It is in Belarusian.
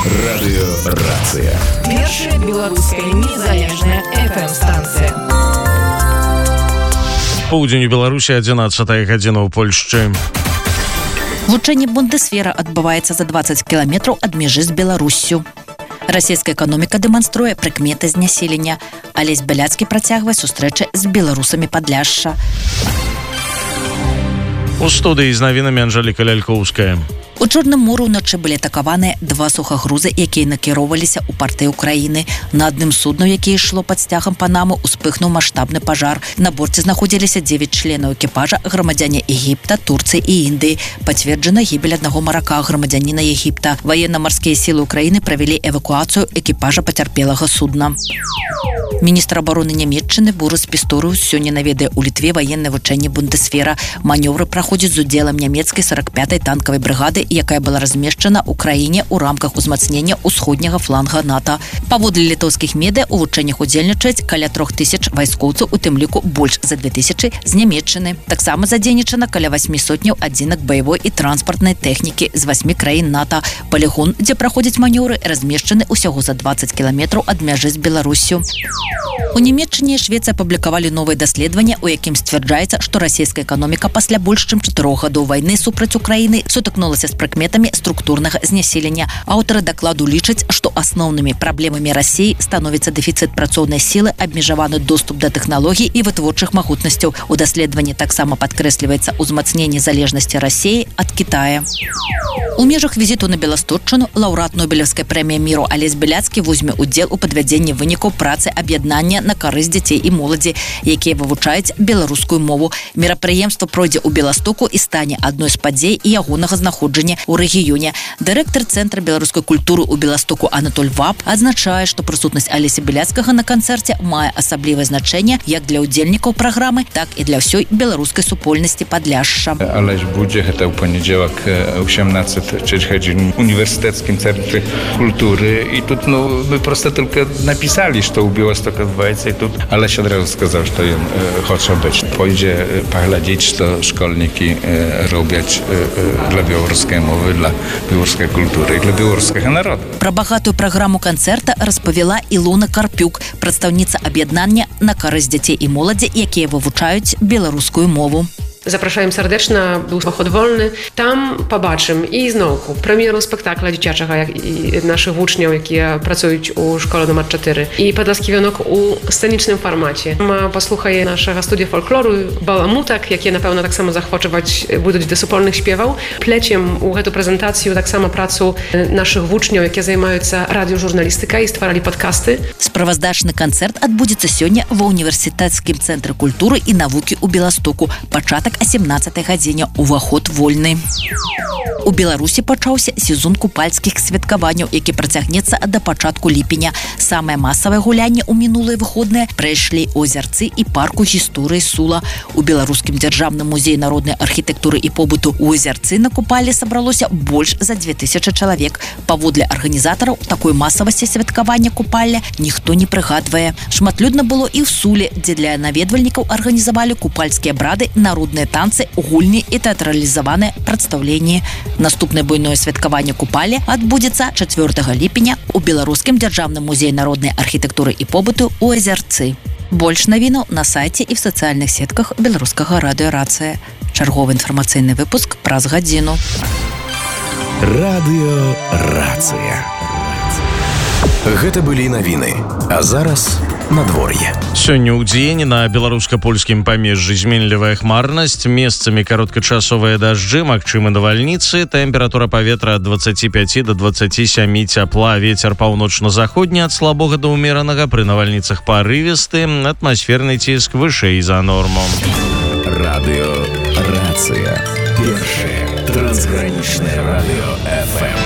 Радыёрацыя. Першая беларуская незалежная FM-станцыя. Поўдзень у Беларусі, 11 гадзіна ў Польшчы. Вучэнне Бундесвера адбываецца за 20 кіламетраў ад межы з Беларуссю. Расійская эканоміка дэманструе прыкметы зняселення. Алесь Бяляцкі працягвае сустрэчы з беларусамі Падляшша. У студыі з навінамі Анжэліка Лялькоўская. У Чорным моры ўночы былі атакаваныя два сухагрузы, якія накіроўваліся ў парты Украіны. На адным судну, якое ішло пад сцягам Панамы, успыхнуў маштабны пажар. На борце знаходзіліся 9 членаў экіпажа, грамадзяне Егіпта, Турцыі і Індыі. Пацверджана гібель аднаго марака, грамадзяніна Егіпта. Ваенна-марскія сілы Украіны правялі эвакуацыю экіпажа пацярпелага судна. Міністр абароны Нямецчыны Борыс Пісторыус сёння наведае ў Літве ваеннае вучэнне Бундесвера. Манёвры праходзяць з удзелам нямецкай 45-й танкавай брыгады, якая была размешчана ў краіне ў рамках узмацнення ўсходняга фланга НАТО. Паводле літоўскіх медыа у вучэннях удзельнічаюць каля 3000 вайскоўцаў, у тым ліку больш за 2000 з Нямецчыны. Таксама задзейнічана каля 800 адзінак баявой і транспартнай тэхнікі з 8 краін НАТО. Палігон, дзе праходзяць манёвры, размешчаны ўсяго за 20 кіламетраў ад мяжы з Беларуссю. У Нямецчыне і Швецыі апублікавалі новае даследаванне, у якім сцвярджаецца, што расійская эканоміка пасля больш чым 4 гадоў вайны супраць Украіны сутыкнулася з прыкметамі структурнага зняселення. Аўтары дакладу лічаць, што асноўнымі праблемамі Расіі становіцца дэфіцыт працоўнай сілы, абмежаваны доступ да тэхналогій і вытворчых магутнасцяў. У даследаванні таксама падкрэсліваецца ўзмацненне залежнасці Расіі ад Кітая. У межах візіту на Беластотчыну лаўрэат Нобелеўскай прэміі міру Алесь Бяляцкі возьме ўдзел у падвядзенні вынікаў працы аб'яднання на карысць дзяцей і моладзі, якія вывучаюць беларускую мову. Мерапрыемства пройдзе ў Беластоку і стане адной з падзей і ягонага знаходжання ў рэгіёне. Дырэктар Цэнтра беларускай культуры ў Беластоку Анатоль Вап адзначае, што прысутнасць Алеся Бяляцкага на канцэрце мае асаблівае значэнне як для ўдзельнікаў праграмы, так і для ўсёй беларускай супольнасці Падляшша. Алесь будзе гэта ў панядзелак 18:30 в университетском центре культуры. И тут, мы просто только написали, что у Белостока odbywaється. И тут Алесь одразу сказал, что он хоче być. Пойdzie поглядеть, что школьники роблять для белорусской мовы, для белорусской культуры и для белорусского народа. Про багатую программу концерта распавяла Ілона Карпюк, прадстаўніца аб'яднання на карысць дзяцей і моладзі, якія вывучаюць беларускую мову. Запрашаем сардэчна, быў уваход вольны. Там пабачым і зноўку прэм'еру спектакля дзіцячага і нашых вучняў, якія працуюць у школе нумар 4. І падласкі вянок у сцэнічным фармаце. Паслухае нашага студія фольклору баламутак, якія, напэўна, таксама захвочваць будуць да супольных спеваў. Плецем у гэту прэзентацыю таксама працу нашых вучняў, якія займаюцца радыёжурналістыкай і стваралі падкасты. Справаздачны канцэрт адбудзецца сёння ва універсітэцкім цэнтры культуры і навукі ў Беластоку. Пачатак о 17 гадзіне, уваход вольны. У Беларусі пачаўся сезон купальскіх святкаванняў, які працягнецца да пачатку ліпеня. Самае масавае гулянне ў мінулыя выходныя прайшлі Озерцы і парку гісторыі Сула. У Беларускім дзяржаўным музеі народнай архітэктуры і побыту ў Озерцы на купалі сабралося больш за 2000 чалавек. Паводле арганізатараў, такой масавасці святкавання купалля ніхто не прыгадвае. Шматлюдна было і ў Суле, дзе для наведвальнікаў арганізавалі купальскія брады, народныя танцы, гульні і тэатралізаваныя прадстаўленні. Наступнае буйное святкаванне купалі адбудзецца 4 ліпеня у Беларускім дзяржаўным музеі народнай архітэктуры і побыту ў Азерцы. Больш навінаў на сайце і в сацыяльных сетках беларускага радыёрацыя. Чарговы інфармацыйны выпуск праз гадзіну. Радыёрацыя. Гэта былі навіны. А зараз надвор'е. Сёння ў дзень на беларуска-польскім памежжы зменлівая хмарнасць, месцамі кароткачасовыя дажджы, магчымы навальніцы, тэмпература паветра ад 25 до 27 цяпла, вецер паўночна-заходні ад слабога да ўмеранага, пры навальніцах парывісты, атмасферны ціск вышэй за норму. Радыёрацыя. Першае трансгранічнае радыё FM.